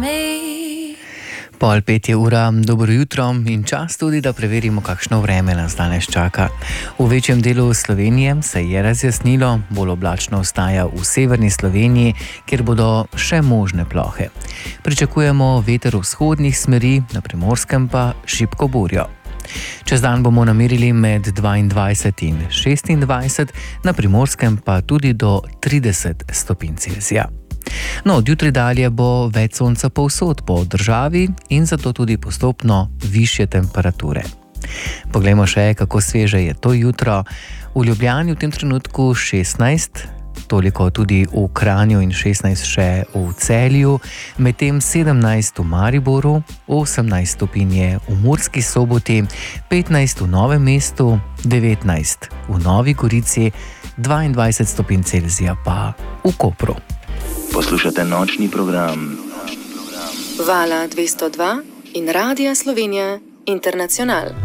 5:30, dobro jutro in čas tudi, da preverimo, kakšno vreme nas danes čaka. V večjem delu Slovenije se je razjasnilo, bolj oblačno ostaja v severni Sloveniji, kjer bodo še možne plohe. Pričakujemo veter vzhodnih smeri, na Primorskem pa šibko burjo. Čez dan bomo namerili med 22 in 26, na Primorskem pa tudi do 30 stopinj Celzija. No, od jutri dalje bo več sonca povsod po državi in zato tudi postopno višje temperature. Poglejmo še, kako sveže je to jutro. V Ljubljani v tem trenutku 16, toliko tudi v Kranju in 16 še v Celju, medtem 17 v Mariboru, 18 stopinj je v Murski Soboti, 15 v Novem mestu, 19 v Novi Gorici, 22 stopinj Celzija pa v Kopru. Poslušate nočni program Vala 202 in Radia Slovenija Internacional.